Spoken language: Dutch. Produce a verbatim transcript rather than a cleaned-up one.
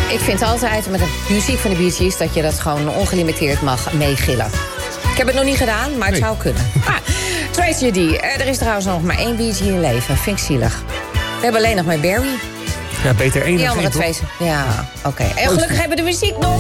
Ik vind altijd met de muziek van de Bee Gees dat je dat gewoon ongelimiteerd mag meegillen. Ik heb het nog niet gedaan, maar het Nee. zou kunnen. Ah, Tracy D. Er is trouwens nog maar één Bee Gee in leven. Vind ik zielig. We hebben alleen nog maar Barry. Ja, beter één Die dan andere geen, twee. toch? Ja, oké. En gelukkig hebben we de muziek nog.